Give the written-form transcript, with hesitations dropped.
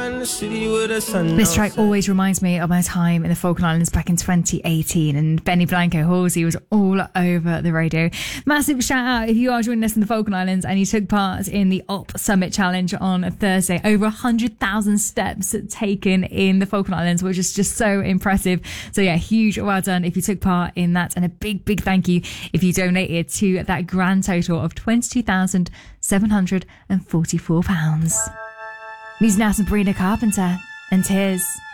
This track always reminds me of my time in the Falkland Islands back in 2018, and Benny Blanco Halsey was all over the radio. Massive shout out if you are joining us in the Falkland Islands and you took part in the Op Summit Challenge on Thursday. Over 100,000 steps taken in the Falkland Islands, which is just so impressive. So yeah, huge well done if you took part in that, and a big thank you if you donated to that grand total of £22,744. Music now from Sabrina Carpenter and Tears.